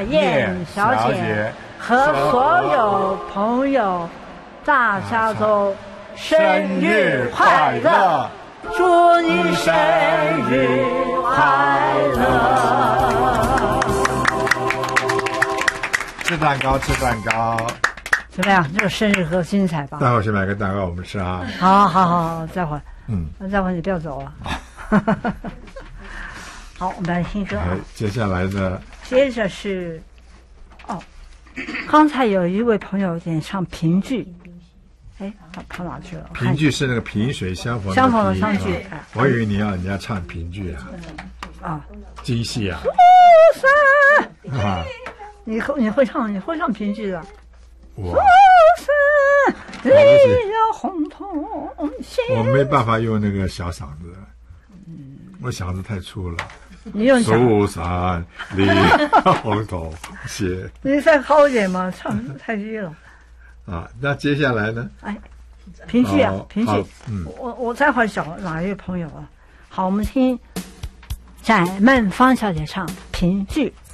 燕小姐和所有朋友，大家都生日快乐！祝你生日快乐！ 吃蛋糕，吃蛋糕。 怎么样？这个生日歌精彩吧？ 待会儿去买个蛋糕我们吃啊。 好，待会儿。待会儿你不要走了。好，我们来听歌啊。 接下来呢？ 接着是，刚才有一位朋友点唱评剧，跑哪去了？ 评剧是那个萍水相逢的相聚。 我以为你要人家唱评剧啊。京戏啊。 你会唱评剧的？ 我没办法用那个小嗓子，我嗓子太粗了。 你用苏三里红头鞋， 你再高一点嘛，唱太低了。 那接下来呢？ 评剧啊，评剧。我待会儿找哪一位朋友啊？好，我们听展曼芳小姐唱评剧。